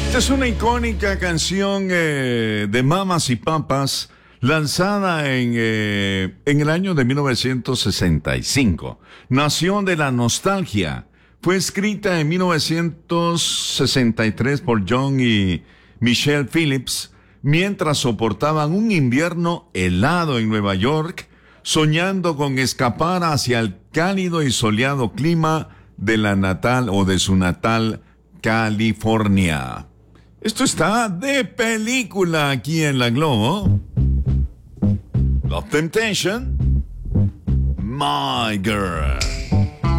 Esta es una icónica canción de Mamas y Papas, lanzada en el año de 1965. Nació de la nostalgia. Fue escrita en 1963 por John y Michelle Phillips, mientras soportaban un invierno helado en Nueva York, soñando con escapar hacia el cálido y soleado clima de la natal o de su natal California. Esto está de película aquí en la Globo. Love Temptation, My Girl.